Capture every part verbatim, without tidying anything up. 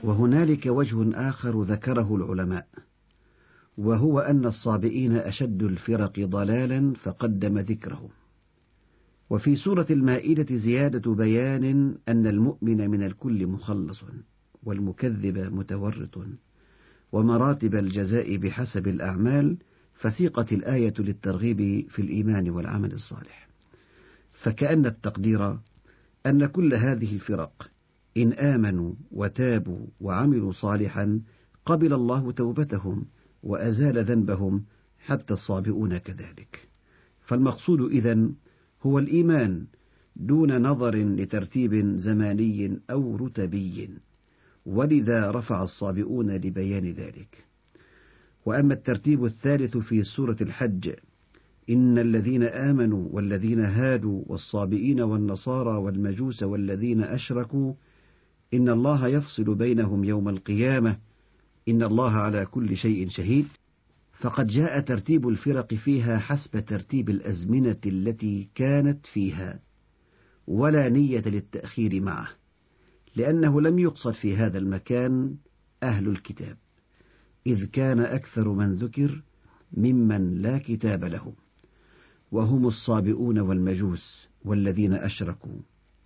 وهنالك وجه آخر ذكره العلماء، وهو أن الصابئين أشد الفرق ضلالا فقدم ذكره. وفي سورة المائدة زيادة بيان أن المؤمن من الكل مخلص، والمكذب متورط، ومراتب الجزاء بحسب الأعمال، فسيقت الآية للترغيب في الإيمان والعمل الصالح. فكأن التقدير أن كل هذه الفرق إن آمنوا وتابوا وعملوا صالحا قبل الله توبتهم وأزال ذنبهم، حتى الصابئون كذلك. فالمقصود إذن هو الإيمان دون نظر لترتيب زماني أو رتبي، ولذا رفع الصابئون لبيان ذلك. وأما الترتيب الثالث في سورة الحج: إن الذين آمنوا والذين هادوا والصابئين والنصارى والمجوس والذين أشركوا إن الله يفصل بينهم يوم القيامة إن الله على كل شيء شهيد، فقد جاء ترتيب الفرق فيها حسب ترتيب الأزمنة التي كانت فيها، ولا نية للتأخير معه، لأنه لم يقصد في هذا المكان أهل الكتاب، إذ كان أكثر من ذكر ممن لا كتاب لهم، وهم الصابئون والمجوس والذين أشركوا.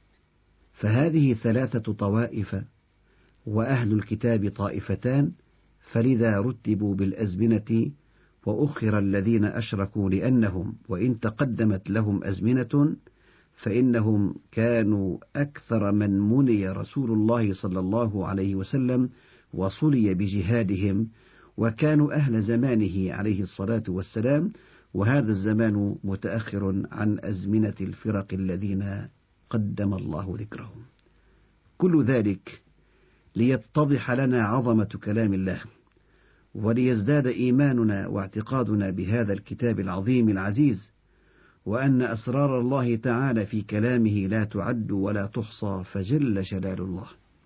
فهذه ثلاثة طوائف، وأهل الكتاب طائفتان، فلذا رتبوا بالأزمنة، وأخر الذين أشركوا لأنهم وإن تقدمت لهم أزمنة فإنهم كانوا أكثر من مني رسول الله صلى الله عليه وسلم وصلي بجهادهم، وكانوا أهل زمانه عليه الصلاة والسلام، وهذا الزمان متأخر عن أزمنة الفرق الذين قدم الله ذكرهم. كل ذلك ليتضح لنا عظمة كلام الله، وليزداد إيماننا واعتقادنا بهذا الكتاب العظيم العزيز، وأن أسرار الله تعالى في كلامه لا تعد ولا تحصى، فجل جلال الله.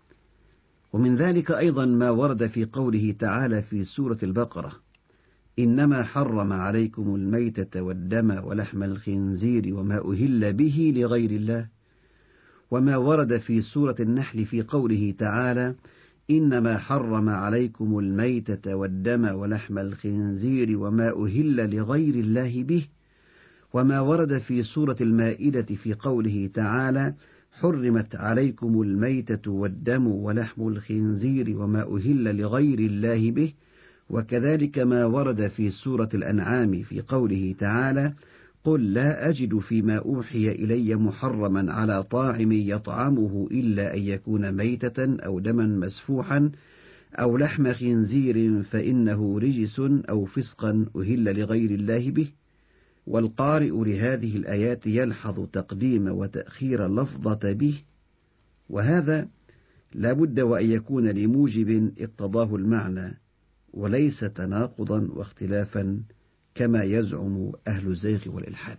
ومن ذلك أيضا ما ورد في قوله تعالى في سورة البقرة: إنما حرم عليكم الميتة والدم ولحم الخنزير وما أهل به لغير الله، وما ورد في سورة النحل في قوله تعالى: إنما حرم عليكم الميتة والدم ولحم الخنزير وما أهل لغير الله به، وما ورد في سورة المائدة في قوله تعالى: حرمت عليكم الميتة والدم ولحم الخنزير وما أهل لغير الله به، وكذلك ما ورد في سورة الأنعام في قوله تعالى: قل لا أجد فيما أوحي إلي محرما على طاعم يطعمه إلا أن يكون ميتة أو دما مسفوحا أو لحم خنزير فإنه رجس أو فسقا أهل لغير الله به. والقارئ لهذه الآيات يلحظ تقديم وتأخير لفظة به، وهذا لا بد وأن يكون لموجب اقتضاه المعنى، وليس تناقضا واختلافا كما يزعم أهل الزيغ والإلحاد.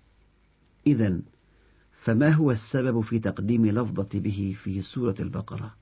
إذن فما هو السبب في تقديم لفظة به في سورة البقرة؟